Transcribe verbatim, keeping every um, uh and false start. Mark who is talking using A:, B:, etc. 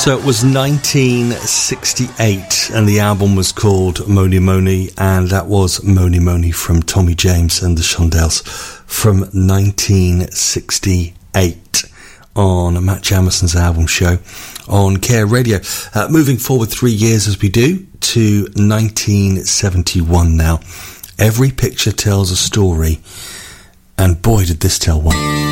A: So it was nineteen sixty-eight and the album was called Mony Mony, and that was Mony Mony from Tommy James and the Shondells from nineteen sixty-eight on Matt Jamison's album show on Care Radio. Uh, moving forward three years as we do to nineteen seventy-one now. Every picture tells a story, and boy did this tell one.